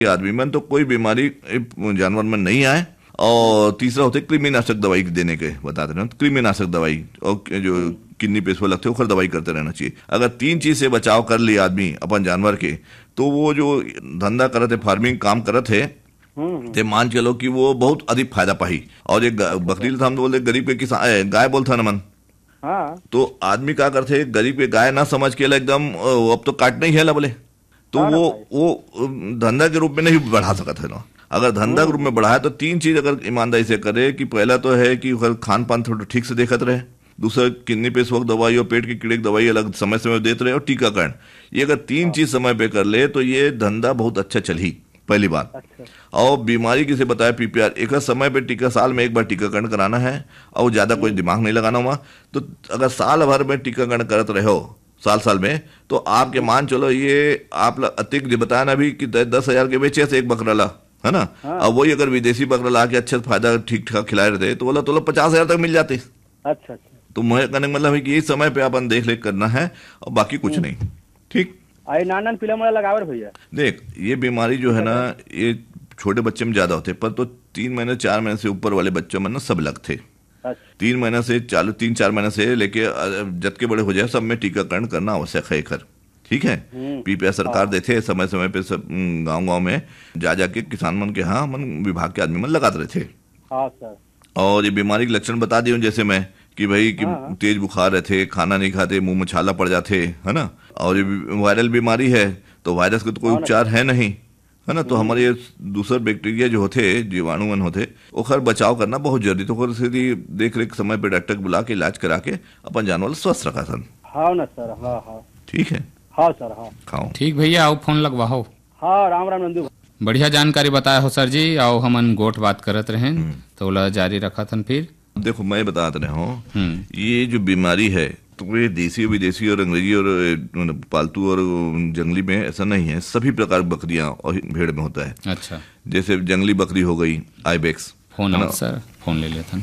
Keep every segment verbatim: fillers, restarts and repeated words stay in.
आदमी में तो कोई बीमारी जानवर में नहीं आए। और तीसरा होते कृमिनाशक दवाई देने के बताते रहे, कृमिनाशक दवाई और जो किडनी पे लगते हो दवाई करते रहना चाहिए। अगर तीन चीज से बचाव कर लिया आदमी अपन जानवर के, तो वो जो धंधा करते फार्मिंग काम करते ते मान चलो कि वो बहुत अधिक फायदा पाही। और एक बकरी हम बोलते गरीब के किसान गाय बोलता ना मन, हाँ। तो आदमी क्या करते गरीब के गाय ना समझ के एकदम अब तो काटना ही है ला बोले, तो हाँ वो वो धंधा के रूप में नहीं बढ़ा सकता है ना। अगर धंधा के रूप में बढ़ाए तो तीन चीज अगर ईमानदारी से करे कि पहला तो है कि खान पान थोड़ा ठीक से देखते रहे, दूसरा किडनी पे इस वक्त दवाई और पेट की कीड़े की दवाई अलग समय समय देते रहे, और टीकाकरण। ये अगर तीन चीज समय पे कर ले तो ये धंधा बहुत अच्छा चली पहली बात। अच्छा। और बीमारी किसे बताया पीपीआर एक समय पे टीका, साल में एक बार टीकाकरण कराना है और ज्यादा कोई दिमाग नहीं लगाना हुआ। तो अगर साल भर में टीकाकरण करते रहो साल साल में, तो आपके मान चलो ये आप अतिरिक्त बताया ना अभी कि दस हजार के बेचे से एक बकरा ला है ना। हाँ। अब वही अगर विदेशी बकरा ला के अच्छा फायदा ठीक ठाक खिलाए रहते तो बोला तो पचास हजार तक मिल जाते। अच्छा अच्छा। तो मैं कहने का मतलब है कि ये समय पे अपन देख रेख करना है और बाकी कुछ नहीं। ठीक। आई नानन फिल्म लगावर भैया देख, ये बीमारी जो है ना ये छोटे बच्चे में ज्यादा होते, पर तो तीन महीने चार महीने से ऊपर वाले बच्चों में ना सब लगते। अच्छा। तीन महीने से चालू तीन चार महीने से लेके जब के बड़े हो जाए सब में टीकाकरण करना आवश्यक है कर। ठीक है। पीपीआर सरकार देते समय समय पे सब गांव गांव में जा जाके किसान मन के हाँ मन विभाग के आदमी मन लगाते रहते। हाँ सर। और ये बीमारी के लक्षण बता दिए जैसे मैं कि भाई कि हाँ। तेज बुखार रहते, खाना नहीं खाते, मुंह में छाला पड़ जाते है ना। और ये वायरल बीमारी है तो वायरस का तो कोई उपचार है नहीं है ना। तो हमारे ये दूसरे बैक्टीरिया जो होते जीवाणु मन होते ओखर बचाव करना बहुत जरूरी। तो सीधी देख रेख समय पे डॉक्टर को बुला के इलाज करा के अपन जानवर स्वस्थ रखा सन। हाँ ना सर। हाँ हाँ ठीक है। हाँ सर। हाँ खाओ ठीक भैया, आओ फोन लगवाओ। हाँ राम राम नंदू, बढ़िया जानकारी बताया हो सर जी। आओ हमन गोट बात करत रहे तो जारी रखा था। फिर देखो मैं बताते रहा हूँ ये जो बीमारी है तो ये देसी विदेशी और अंग्रेजी और पालतू और जंगली में ऐसा नहीं है, सभी प्रकार बकरियां और भेड़ में होता है। अच्छा। जैसे जंगली बकरी हो गई आइबेक्स। फोन आओ सर, फोन ले लेता।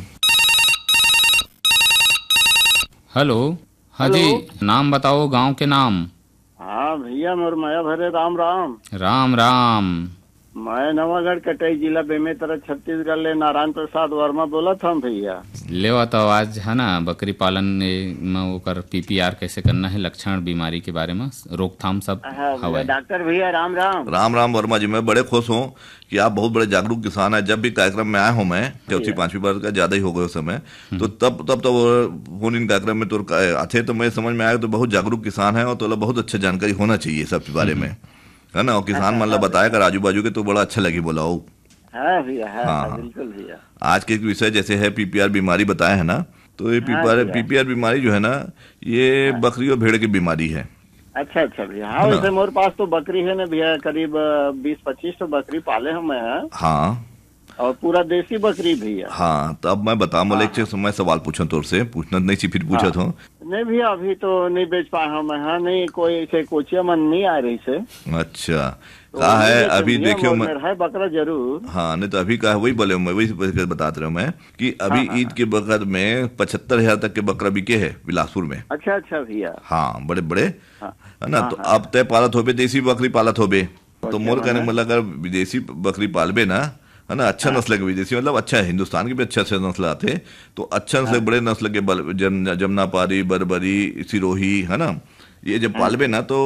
हेलो। हाँ जी, नाम बताओ, गांव के नाम। हाँ भैया मोर माया भरे राम राम। राम राम। मैं नवागढ़ कटई जिला बेमेतरा छत्तीसगढ़ ले नारायण प्रसाद वर्मा बोला था भैया। ले तो आज है ना बकरी पालन में ओकर पीपीआर कैसे करना है, लक्षण बीमारी के बारे में, रोकथाम सब। हाँ डॉक्टर भैया राम राम। राम राम वर्मा जी, मैं बड़े खुश हूँ कि आप बहुत बड़े जागरूक किसान है। जब भी कार्यक्रम में आया हूँ मैं चौथी पांचवी बार का ज्यादा ही हो गया उस समय, तो तब तब तो फोन इन कार्यक्रम में तो आते तो मैं समझ में आया तो बहुत जागरूक किसान है और तो बहुत अच्छा जानकारी होना चाहिए सब बारे में है ना। और किसान मतलब बताया कर आजू बाजू के तो बड़ा अच्छा लगी बोला। हाँ भैया। हाँ बिल्कुल भैया। आज के विषय जैसे है पीपीआर बीमारी बताया है ना, तो ये पीपीआर पीपीआर बीमारी जो है ना ये बकरी और भेड़ की बीमारी है। अच्छा अच्छा भैया। हाँ वैसे मोर पास तो बकरी है ना भैया, करीब बीस पच्चीस तो बकरी पाले हम मैं। हाँ और पूरा देसी बकरी भैया। हाँ तो अब मैं बता बोले हाँ। मैं सवाल पूछा तौर से पूछना नहीं सी फिर पूछा था। नहीं भैया अभी तो नहीं बेच पाया हूँ मैं। हाँ नहीं कोई ऐसे कोचिया मन नहीं आ रही से। अच्छा तो कहा है अभी देखियो मैं है बकरा जरूर। हाँ नहीं तो अभी कहा वही बोले मैं वही बताते रहा मैं कि अभी ईद हाँ, के बकत में पचहत्तर हजार तक के बकरा बिके है बिलासपुर में। अच्छा अच्छा भैया। हाँ बड़े बड़े है ना। तो अब तय पालत हो देसी बकरी पालत हो तो मोर कहने मतलब अगर विदेशी बकरी पालबे ना है ना, अच्छा नस्ल के विदेशी मतलब अच्छा है, हिंदुस्तान के भी अच्छे अच्छे नस्ल आते तो अच्छा नस्ल बड़े नस्ल के जम, जमनापारी बरबरी सिरोही है ना, ये जब पालबे ना तो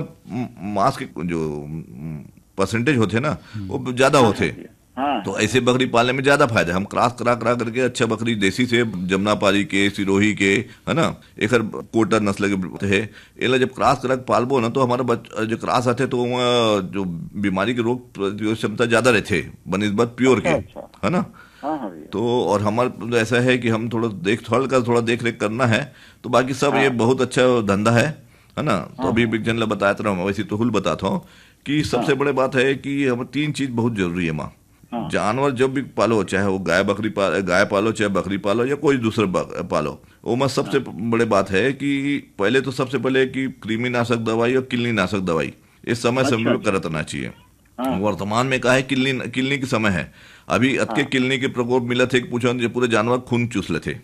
मांस के जो परसेंटेज होते ना वो ज्यादा होते। हाँ। तो ऐसे बकरी पालने में ज्यादा फायदा है। हम क्रॉस करा करा करके अच्छा बकरी देसी से जमनापारी के सिरोही के है ना एक कोटर नस्ल के है एला जब क्रॉस करा पालबो ना तो हमारा जो क्रॉस आते तो जो बीमारी के रोग क्षमता ज्यादा रहते बनिस्बत प्योर के है ना। तो और हमारा ऐसा है कि हम थोड़ा देख थोड़ा का थोड़ा देख रेख करना है तो बाकी सब ये बहुत अच्छा धंधा है है ना। तो अभी विज्ञान बताता रहा हूँ वैसे तो हुल बताता हूँ कि सबसे बड़े बात है कि हम तीन चीज बहुत जरूरी है माँ। जानवर जब भी पालो चाहे वो गाय बकरी पालो गाय पालो चाहे बकरी पालो या कोई दूसरा पालो वो में सबसे बड़े बात है कि पहले तो सबसे पहले कि कृमिनाशक दवाई और किलनी नाशक दवाई इस समय समय में करना चाहिए। वर्तमान में कहा है किलनी किलनी के समय है अभी अतके किलनी के प्रकोप मिला थे पूछो जो पूरे जानवर खून चूस लेते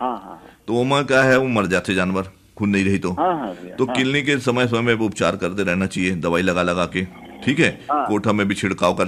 तो वो में क्या है वो मर जाते जानवर खून नहीं रही तो तो किलनी के समय समय में उपचार करते रहना चाहिए दवाई लगा लगा के ठीक है, हाँ। कोठा में भी छिड़काव कर